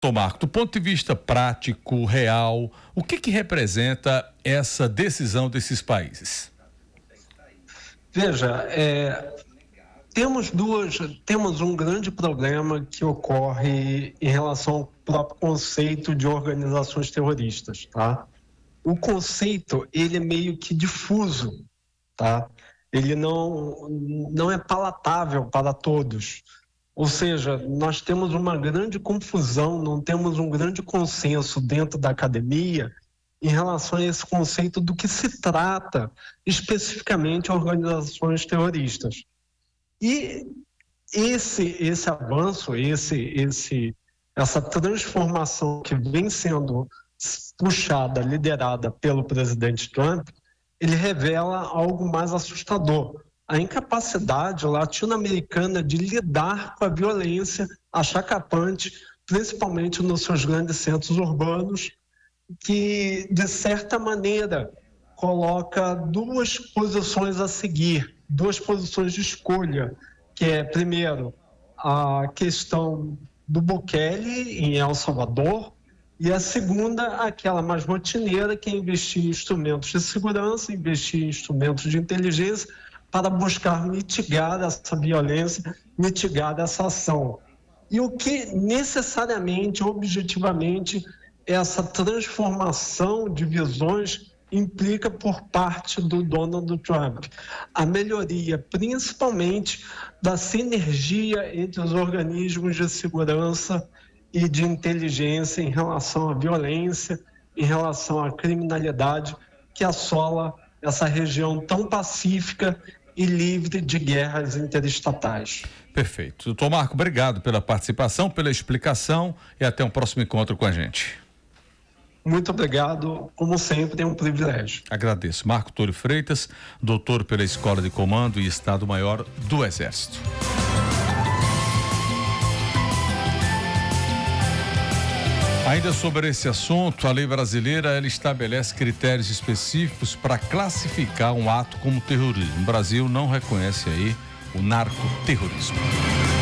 Marco, do ponto de vista prático, real, o que representa essa decisão desses países? Veja, temos um grande problema que ocorre em relação ao próprio conceito de organizações terroristas, tá? O conceito, ele é meio que difuso, tá? Ele não é palatável para todos. Ou seja, nós temos uma grande confusão, não temos um grande consenso dentro da academia em relação a esse conceito do que se trata especificamente organizações terroristas. E esse avanço, essa transformação que vem sendo puxada, liderada pelo presidente Trump, ele revela algo mais assustador. A incapacidade latino-americana de lidar com a violência acachapante, principalmente nos seus grandes centros urbanos, que, de certa maneira, coloca duas posições a seguir, duas posições de escolha, que é, primeiro, a questão do Bukele em El Salvador, e a segunda, aquela mais rotineira, que é investir em instrumentos de segurança, investir em instrumentos de inteligência, para buscar mitigar essa violência, mitigar essa ação. E o que necessariamente, objetivamente, essa transformação de visões implica por parte do Donald Trump? A melhoria, principalmente, da sinergia entre os organismos de segurança e de inteligência em relação à violência, em relação à criminalidade que assola essa região tão pacífica e livre de guerras interestatais. Perfeito. Doutor Marco, obrigado pela participação, pela explicação e até um próximo encontro com a gente. Muito obrigado, como sempre, é um privilégio. Agradeço. Marco Túlio Freitas, doutor pela Escola de Comando e Estado-Maior do Exército. Ainda sobre esse assunto, a lei brasileira ela estabelece critérios específicos para classificar um ato como terrorismo. O Brasil não reconhece aí o narcoterrorismo.